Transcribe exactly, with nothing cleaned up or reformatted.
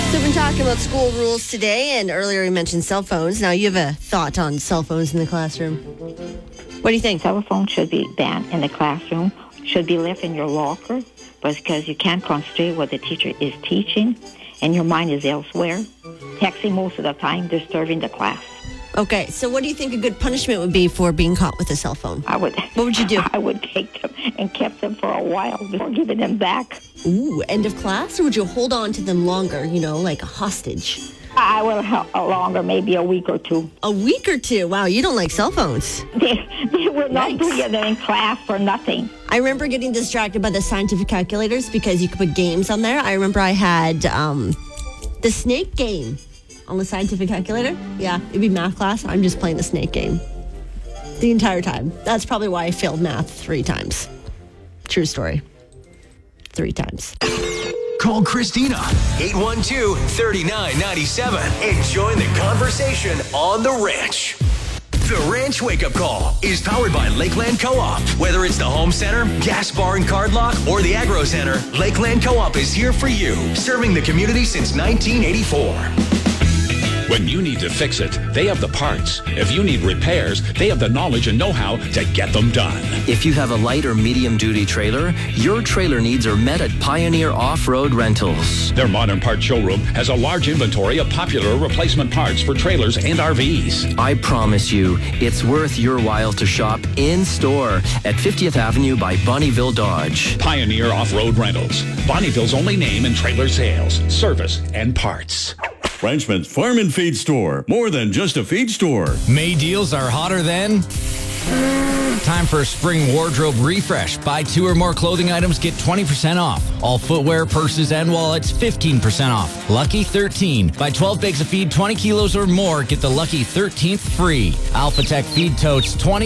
So we've been talking about school rules today, and earlier we mentioned cell phones. Now you have a thought on cell phones in the classroom. What do you think? Cell phone should be banned in the classroom, should be left in your locker, because you can't concentrate what the teacher is teaching, and your mind is elsewhere. Texting most of the time, disturbing the class. Okay, so what do you think a good punishment would be for being caught with a cell phone? I would. What would you do? I would take them and kept them for a while before giving them back. Ooh, end of class? Or would you hold on to them longer, you know, like a hostage? I will help longer, maybe a week or two. A week or two? Wow, you don't like cell phones. They, they will not Yikes. do you in class for nothing. I remember getting distracted by the scientific calculators because you could put games on there. I remember I had um, the snake game on the scientific calculator. Yeah, it'd be math class. I'm just playing the snake game the entire time. That's probably why I failed math three times. True story. Three times. Call Christina, eight one two, three nine nine seven, and join the conversation on The Ranch. The Ranch Wake Up Call is powered by Lakeland Co-op. Whether it's the Home Center, Gas Bar and Card Lock, or the Agro Center, Lakeland Co-op is here for you, serving the community since nineteen eighty-four. When you need to fix it, they have the parts. If you need repairs, they have the knowledge and know-how to get them done. If you have a light or medium-duty trailer, your trailer needs are met at Pioneer Off-Road Rentals. Their modern parts showroom has a large inventory of popular replacement parts for trailers and R Vs. I promise you, it's worth your while to shop in-store at fiftieth Avenue by Bonnyville Dodge. Pioneer Off-Road Rentals. Bonnyville's only name in trailer sales, service, and parts. Frenchman's Farm and Feed Store. More than just a feed store. May deals are hotter than... Time for a spring wardrobe refresh. Buy two or more clothing items, get twenty percent off. All footwear, purses, and wallets, fifteen percent off. Lucky thirteen. Buy twelve bags of feed, twenty kilos or more, get the Lucky thirteenth free. Alpha Tech feed totes, twenty